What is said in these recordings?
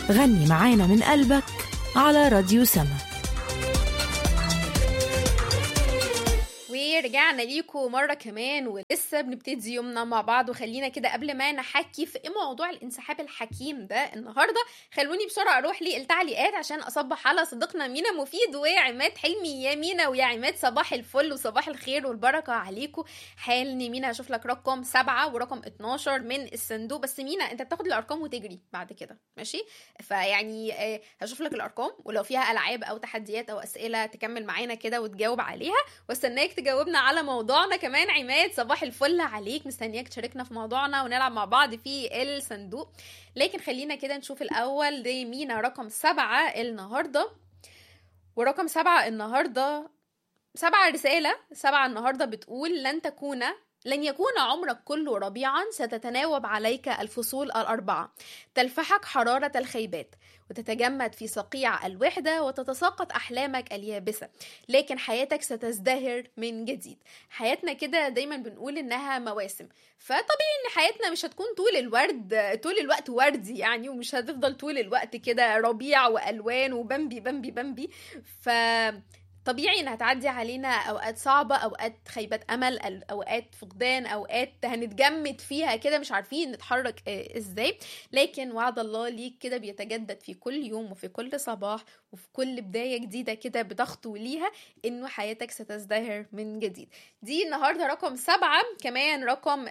غني معانا من قلبك على راديو سما. ورجعنا ليكم مرة كمان ولسه بنبتدي يومنا مع بعض. وخلينا كده قبل ما نحكي في موضوع الانسحاب الحكيم ده النهاردة، خلوني بسرعة اروح للتعليقات عشان اصبح على صديقنا مينا مفيد وعماد حلمي. يا مينا ويا عماد صباح الفل وصباح الخير والبركة عليكم. حالني مينا هشوف لك رقم 7 ورقم 12 من الصندوق. بس مينا انت بتاخد الارقام وتجري بعد كده ماشي، فيعني هشوف لك الارقام، ولو فيها العاب او تحديات او اسئلة تكمل معانا كده وتجاوب عليها، واستناك تجاوبنا على موضوعنا كمان. عماد صباح الفل عليك، مستنياك تشاركنا في موضوعنا ونلعب مع بعض في الصندوق. لكن خلينا كده نشوف الأول دي مينا رقم 7 النهاردة. ورقم 7 النهاردة 7 رسالة 7 النهاردة بتقول: لن يكون عمرك كله ربيعا، ستتناوب عليك الفصول الأربعة، تلفحك حرارة الخيبات، وتتجمد في صقيع الوحدة، وتتساقط أحلامك اليابسة، لكن حياتك ستزدهر من جديد. حياتنا كده دايما بنقول إنها مواسم، فطبيعي إن حياتنا مش هتكون طول الوقت وردي يعني، ومش هتفضل طول الوقت كده ربيع وألوان وبمبي بمبي بمبي. طبيعي انها هتعدي علينا اوقات صعبة، اوقات خيبة امل، اوقات فقدان، اوقات هنتجمد فيها كده مش عارفين نتحرك ازاي. لكن وعد الله ليك كده بيتجدد في كل يوم وفي كل صباح وفي كل بداية جديدة كده بتخطو ليها، انه حياتك ستزدهر من جديد. دي النهاردة رقم 7. كمان رقم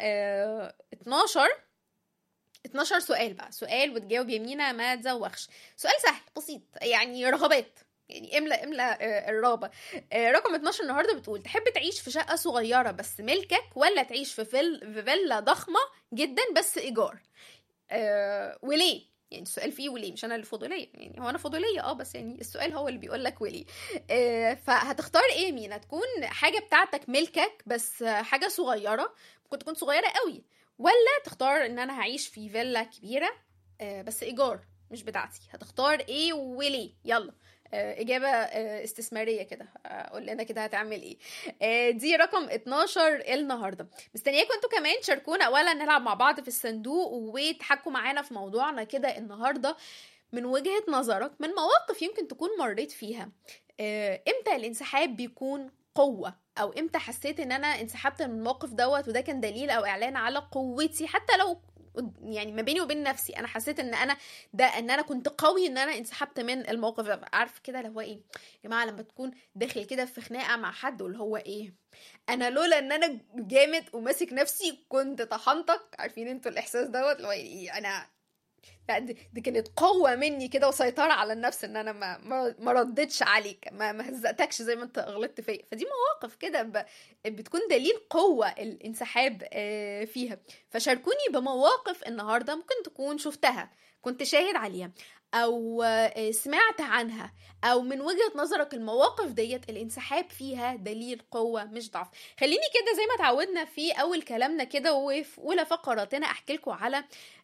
12 سؤال بقى، سؤال وتجاوب يمينة ما تزوخش. سؤال سهل بسيط يعني، رغبات يعني، املأ الرغبة. رقم 12 النهاردة بتقول: تحب تعيش في شقة صغيرة بس ملكك، ولا تعيش في فيلا ضخمة جدا بس إيجار؟ وليه؟ يعني السؤال فيه وليه، مش أنا اللي فضولية يعني، هو أنا فضولية بس يعني السؤال هو اللي بيقولك وليه. فهتختار إيه مينا؟ تكون حاجة بتاعتك ملكك بس حاجة صغيرة، ممكن تكون صغيرة قوي، ولا تختار إن أنا هعيش في فيلا كبيرة بس إيجار مش بتاعتي؟ هتختار إيه وليه؟ يلا إجابة استثمارية كده، قول لنا كده هتعمل إيه. دي رقم 12 النهاردة. مستنياكم أنتوا كمان تشاركونا، أولا نلعب مع بعض في الصندوق وتحكوا معانا في موضوعنا كده النهاردة من وجهة نظرك، من مواقف يمكن تكون مريت فيها. إمتى الانسحاب بيكون قوة، أو إمتى حسيت إن أنا انسحبت من الموقف دوت وده كان دليل أو إعلان على قوتي، حتى لو يعني ما بيني وبين نفسي انا حسيت ان انا كنت قوي ان انا انسحبت من الموقف ده. عارف كده اللي هو ايه يا جماعه، لما تكون داخل كده في خناقه مع حد واللي هو ايه، انا لولا ان انا جامد وماسك نفسي كنت طحنتك. عارفين انتوا الاحساس دوت اللي هو ايه، انا دي كانت قوة مني كده وسيطرة على النفس ان انا ما ردتش عليك، ما هزقتكش زي ما انت غلطت فيا. فدي مواقف كده بتكون دليل قوة الانسحاب فيها. فشاركوني بمواقف النهاردة ممكن تكون شفتها، كنت شاهد عليها، او سمعت عنها، او من وجهة نظرك المواقف ديت الانسحاب فيها دليل قوة مش ضعف. خليني كده زي ما تعودنا في اول كلامنا كده وفي اولى فقراتنا احكي لكم على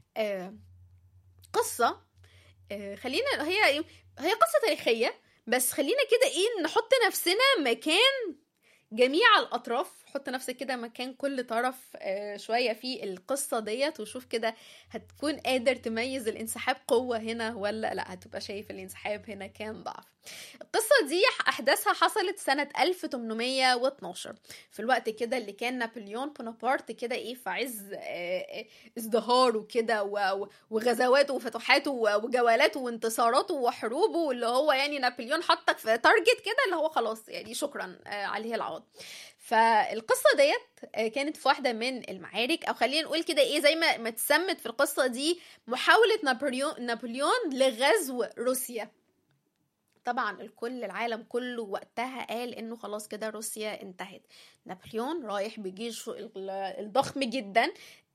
قصة. خلينا هي قصة تاريخية، بس خلينا كده نحط نفسنا مكان جميع الأطراف. حط نفسك كده مكان كل طرف شوية في القصة ديت، وشوف كده هتكون قادر تميز الانسحاب قوة هنا ولا لا، هتبقى شايف الانسحاب هنا كان ضعف. القصة دي أحداثها حصلت سنة 1812، في الوقت كده اللي كان نابليون بونابرت كده في عز ازدهاره كده وغزواته وفتوحاته وجولاته وانتصاراته وحروبه، واللي هو يعني نابليون حطك في تارجت كده اللي هو خلاص يعني شكرا عليه العوض. فالقصة ديت كانت في واحدة من المعارك، او خلينا نقول كده زي ما تسمت في القصة دي محاولة نابليون لغزو روسيا. طبعا العالم كله وقتها قال انه خلاص كده روسيا انتهت. نابليون رايح بجيشه الضخم جدا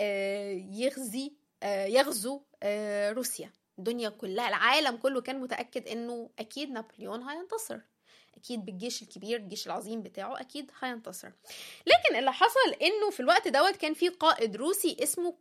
يغزو روسيا. الدنيا كلها العالم كله كان متأكد انه اكيد نابليون هينتصر، اكيد بالجيش الكبير الجيش العظيم بتاعه اكيد هينتصر. لكن اللي حصل انه في الوقت دوت كان في قائد روسي اسمه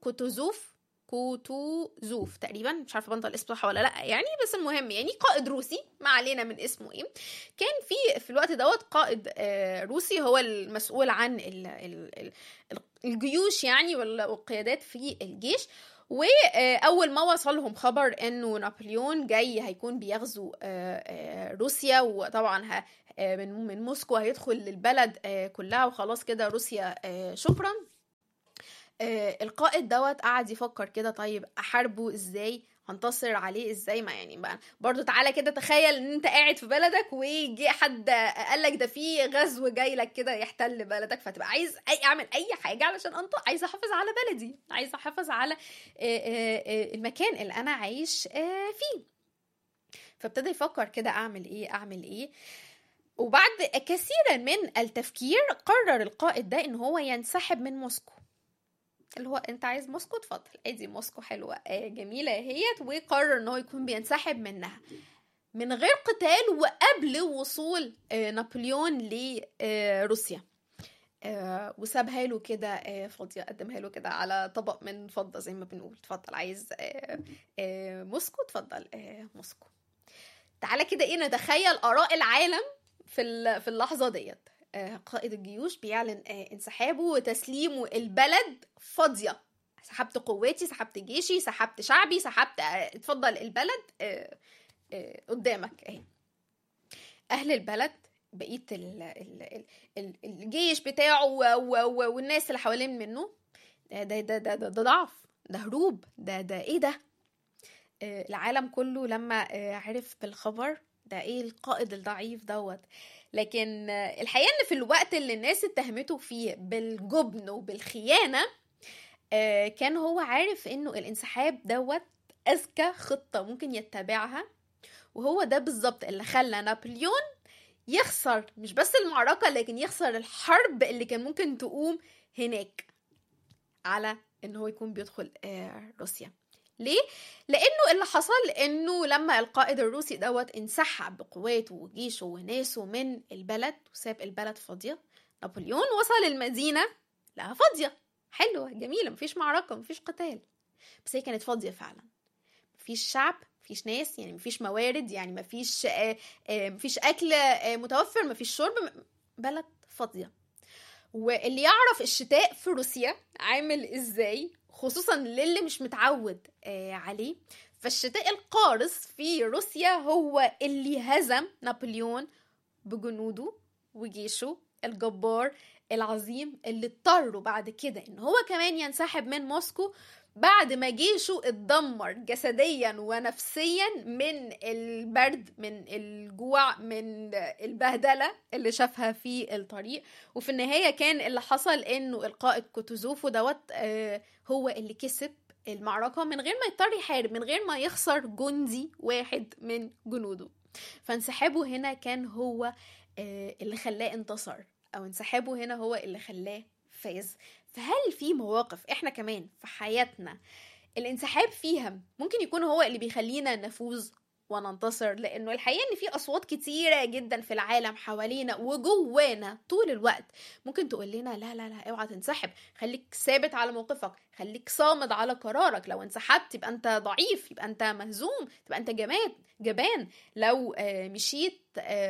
كوتوزوف تقريبا، مش عارفه بنطق الاسم صح ولا لا يعني، بس المهم يعني قائد روسي ما علينا من اسمه كان في الوقت دوت قائد روسي هو المسؤول عن الجيوش يعني والقيادات في الجيش. واول ما وصلهم خبر انه نابليون جاي هيكون بيغزو روسيا، وطبعا من موسكو هيدخل البلد كلها، وخلاص كده روسيا شكرا. القائد دوت قعد يفكر كده، طيب احاربه ازاي، هنتصر عليه ازاي؟ ما يعني بقى برضو تعالى كده تخيل ان انت قاعد في بلدك ويجي حد قالك ده في غزو جاي لك كده يحتل بلدك، فتبقى عايز اعمل اي حاجه علشان عايز احافظ على بلدي، عايز احافظ على المكان اللي انا عايش فيه. فابتدى يفكر كده اعمل ايه. وبعد كثيرا من التفكير قرر القائد ده ان هو ينسحب من موسكو. اللي هو انت عايز موسكو، اتفضل، ادي موسكو حلوه جميله اهيت. وقرر ان هو يكون بينسحب منها من غير قتال، وقبل وصول نابليون لروسيا. وسابها له كده فاضيه، قدمها له كده على طبق من فضه زي ما بنقول، اتفضل عايز موسكو، اتفضل موسكو. تعالى كده ايه نتخيل اراء العالم في اللحظه ديت. قائد الجيوش بيعلن انسحابه وتسليمه البلد فاضية. سحبت قواتي، سحبت جيشي، سحبت شعبي، سحبت اتفضل البلد قدامك اهي. اهل البلد، بقية الجيش بتاعه والناس اللي حوالين منه، ده ضعف، ده هروب، ده ايه ده؟ العالم كله لما عرف بالخبر ده، ايه القائد الضعيف دوت. لكن الحقيقة ان في الوقت اللي الناس اتهمته فيه بالجبن وبالخيانة، كان هو عارف انه الانسحاب دوت اذكى خطة ممكن يتبعها. وهو ده بالظبط اللي خلى نابليون يخسر مش بس المعركة، لكن يخسر الحرب اللي كان ممكن تقوم هناك على انه هو يكون بيدخل روسيا. ليه؟ لانه اللي حصل انه لما القائد الروسي دوت انسحب بقواته وجيشه وناسه من البلد وساب البلد فاضية، نابليون وصل المدينة لها فاضية حلوة جميلة، مفيش معركة، مفيش قتال، بس هي كانت فاضية فعلا. مفيش شعب، مفيش ناس، يعني مفيش موارد، يعني مفيش اكل متوفر، مفيش شرب، بلد فاضية. واللي يعرف الشتاء في روسيا عامل ازاي، خصوصا للي مش متعود عليه، فالشتاء القارس في روسيا هو اللي هزم نابليون بجنوده وجيشه الجبار العظيم، اللي اضطروا بعد كده ان هو كمان ينسحب من موسكو بعد ما جيشه اتدمر جسديا ونفسيا من البرد، من الجوع، من البهدلة اللي شافها في الطريق. وفي النهاية كان اللي حصل انه القائد كوتوزوف دوت هو اللي كسب المعركة من غير ما يضطر يحارب، من غير ما يخسر جندي واحد من جنوده. فانسحابه هنا كان هو اللي خلاه انتصر، او انسحابه هنا هو اللي خلاه فاز. فهل في مواقف احنا كمان في حياتنا الانسحاب فيها ممكن يكون هو اللي بيخلينا نفوز وننتصر؟ لانه الحقيقة ان في اصوات كتيرة جدا في العالم حوالينا وجوانا طول الوقت ممكن تقول لنا لا لا لا اوعى تنسحب، خليك ثابت على موقفك، خليك صامد على قرارك، لو انسحبت يبقى انت ضعيف، يبقى انت مهزوم، تبقى انت جبان، لو مشيت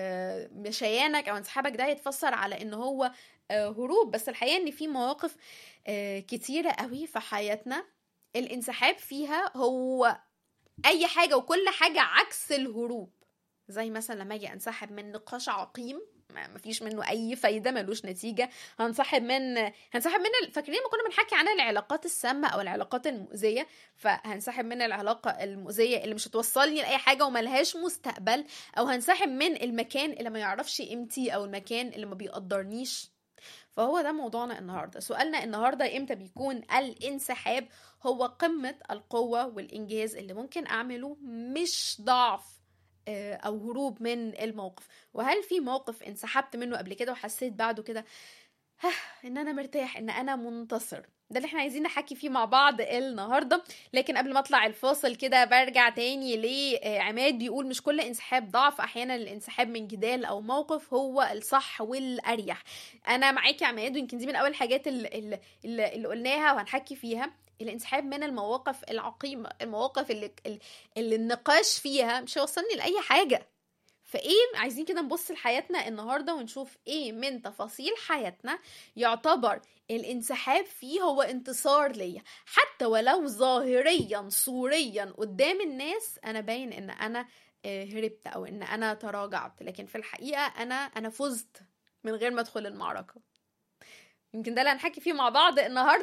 مشيانك او انسحابك ده يتفسر على ان هو هروب. بس الحقيقة ان في مواقف كتيرة قوي في حياتنا الانسحاب فيها هو اي حاجة وكل حاجة عكس الهروب. زي مثلا لما اجي انسحب من نقاش عقيم مفيش منه اي فايدة، ملوش نتيجة، هنسحب من فاكرين ما كنا بنحكي عن العلاقات السامة او العلاقات المؤذية؟ فهنسحب من العلاقة المؤذية اللي مش هتوصلني لاي حاجة وملهاش مستقبل، او هنسحب من المكان اللي ما يعرفش قيمتي، او المكان اللي ما بيقدرنيش. فهو ده موضوعنا النهاردة. سؤالنا النهاردة امتى بيكون الانسحاب هو قمة القوة والإنجاز اللي ممكن أعمله، مش ضعف أو هروب من الموقف؟ وهل في موقف انسحبت منه قبل كده وحسيت بعده كده ان انا مرتاح، ان انا منتصر؟ ده اللي احنا عايزين نحكي فيه مع بعض النهاردة. لكن قبل ما اطلع الفاصل كده برجع تاني لعماد بيقول مش كل انسحاب ضعف، احيانا الانسحاب من جدال او موقف هو الصح والاريح. انا معاكي يا عماد، ويمكن دي من اول الحاجات اللي قلناها وهنحكي فيها. الانسحاب من المواقف العقيمة، المواقف اللي النقاش فيها مش هيوصلني لأي حاجة. فايه عايزين كده نبص لحياتنا النهارده ونشوف ايه من تفاصيل حياتنا يعتبر الانسحاب فيه هو انتصار ليا، حتى ولو ظاهريا صوريا قدام الناس انا باين ان انا هربت او ان انا تراجعت، لكن في الحقيقة انا فزت من غير ما ادخل المعركة. يمكن ده اللي هنحكي فيه مع بعض النهارده.